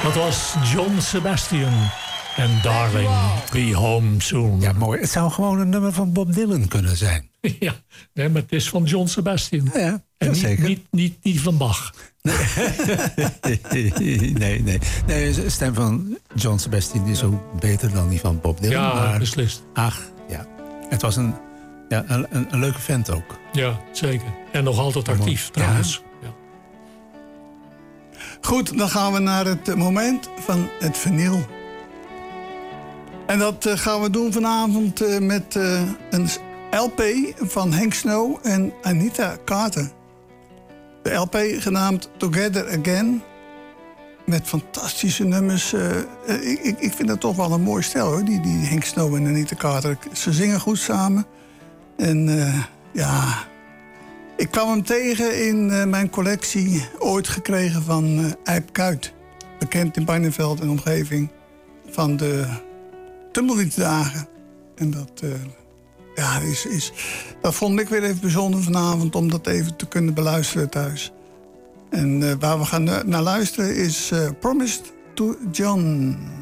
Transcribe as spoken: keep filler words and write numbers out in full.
Dat was John Sebastian en Darling, Be Home Soon. Ja, mooi. Het zou gewoon een nummer van Bob Dylan kunnen zijn. Ja, nee, maar het is van John Sebastian. Ja, ja, en niet, zeker. Niet, niet, niet van Bach. Nee. nee, nee. nee, de stem van John Sebastian is ook beter dan die van Bob Dylan. Ja, maar, beslist. Ach, ja. Het was een, ja, een, een, een leuke vent ook. Ja, zeker. En nog altijd actief, ja. trouwens. Ja. Goed, dan gaan we naar het moment van het vinyl. En dat uh, gaan we doen vanavond uh, met uh, een L P van Hank Snow en Anita Carter. De L P genaamd Together Again. Met fantastische nummers. Uh, ik, ik, ik vind dat toch wel een mooi stel, hoor. Die, die Hank Snow en Anita Carter. Ze zingen goed samen. En uh, ja... Ik kwam hem tegen in uh, mijn collectie. Ooit gekregen van uh, Eip Kuyt. Bekend in Barneveld en omgeving. Van de Tumbleweed-dagen. En dat... Uh, Ja, is, is, dat vond ik weer even bijzonder vanavond om dat even te kunnen beluisteren thuis. En uh, waar we gaan naar luisteren is uh, Promised to John.